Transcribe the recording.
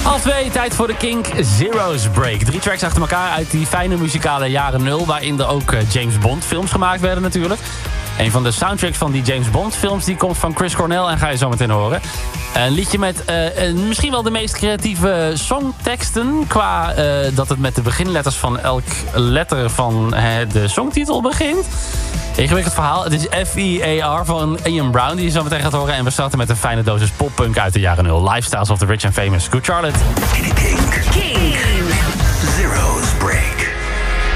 2, tijd voor de Kink Zero's Break. 3 tracks achter elkaar uit die fijne muzikale jaren 0... waarin er ook James Bond films gemaakt werden natuurlijk. Een van de soundtracks van die James Bond films... die komt van Chris Cornell en ga je zo meteen horen. Een liedje met misschien wel de meest creatieve songteksten... qua dat het met de beginletters van elk letter van de songtitel begint. Ingewikkeld verhaal. Het is F.E.A.R. van Ian Brown die je zo meteen gaat horen. En we starten met een fijne dosis poppunk uit de jaren 0. Lifestyles of the Rich and Famous. Good Charlotte. Kink.